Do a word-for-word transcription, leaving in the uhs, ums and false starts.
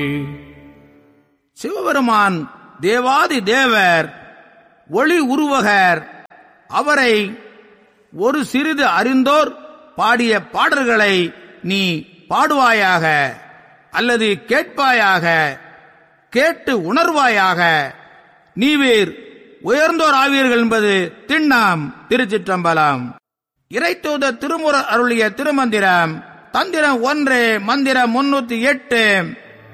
சிவபெருமான் தேவாதி தேவர், ஒளி உருவகர். அவரை ஒரு சிறிது அறிந்தோர் பாடிய பாடல்களை நீ பாடுவாயாக அல்லது கேட்பாயாக, கேட்டு உணர்வாயாக. நீவீர் உயர்ந்தோர் ஆவீர்கள் என்பது திண்ணாம். திருச்சிற்றம்பலம். இறைத்தூத திருமுற அருளிய திருமந்திரம். தந்திரம் ஒன்று, மந்திரம் முன்னூத்தி எட்டு.